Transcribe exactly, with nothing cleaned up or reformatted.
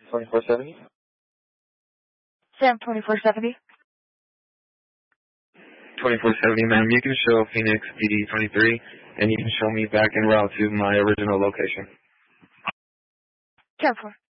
twenty-four seventy. Sam, twenty-four seventy. twenty-four seventy, ma'am. You can show Phoenix P D twenty-three, and you can show me back en route to my original location. ten four.